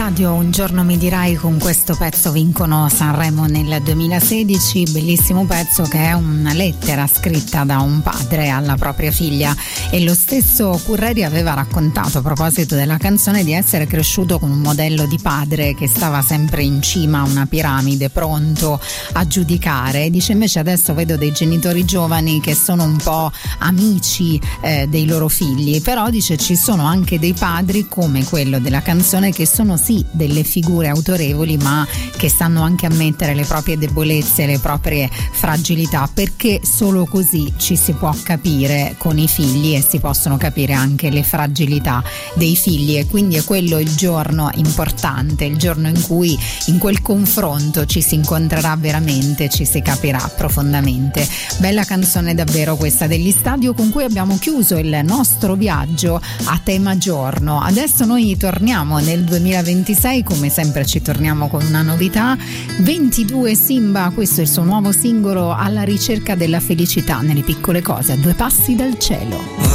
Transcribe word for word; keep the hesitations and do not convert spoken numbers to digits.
Radio Un giorno mi dirai, con questo pezzo vincono Sanremo nel duemilasedici, bellissimo pezzo che è una lettera scritta da un padre alla propria figlia, e lo stesso Curreri aveva raccontato a proposito della canzone di essere cresciuto con un modello di padre che stava sempre in cima a una piramide pronto a giudicare. Dice invece adesso vedo dei genitori giovani che sono un po' amici eh, dei loro figli, però dice ci sono anche dei padri come quello della canzone che sono sì delle figure autorevoli, ma che sanno anche ammettere le proprie debolezze, le proprie fragilità, perché solo così ci si può capire con i figli e si possono capire anche le fragilità dei figli, e quindi è quello il giorno importante, il giorno in cui in quel confronto ci si incontrerà veramente, ci si capirà profondamente. Bella canzone davvero questa degli Stadio, con cui abbiamo chiuso il nostro viaggio a tema giorno. Adesso noi torniamo nel duemilaventisei, come sempre ci torniamo con una novità. ventidue Simba, questo è il suo nuovo singolo, Alla ricerca della felicità nelle piccole cose, a due passi dal cielo.